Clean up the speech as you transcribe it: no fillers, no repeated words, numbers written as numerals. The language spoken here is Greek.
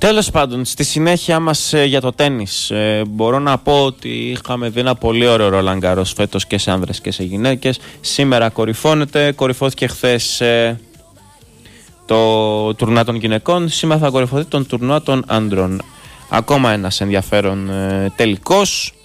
Τέλος πάντων, στη συνέχεια μας για το τένις. Μπορώ να πω ότι είχαμε δει ένα πολύ ωραίο Roland Garros φέτος και σε άνδρες και σε γυναίκες. Σήμερα κορυφώνεται. Κορυφώθηκε χθες το τουρνουά των γυναικών. Σήμερα θα κορυφωθεί τον τουρνουά των άντρων. Ακόμα ένας ενδιαφέρον τελικός.